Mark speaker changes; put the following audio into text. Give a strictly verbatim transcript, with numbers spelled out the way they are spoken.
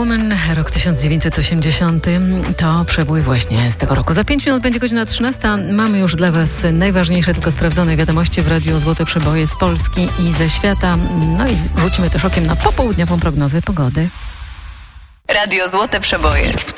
Speaker 1: Woman, rok tysiąc dziewięćset osiemdziesiąty, to przebój właśnie z tego roku. Za pięć minut będzie godzina trzynasta. Mamy już dla Was najważniejsze, tylko sprawdzone wiadomości w Radiu Złote Przeboje z Polski i ze świata. No i rzucimy też okiem na popołudniową prognozę pogody.
Speaker 2: Radio Złote Przeboje.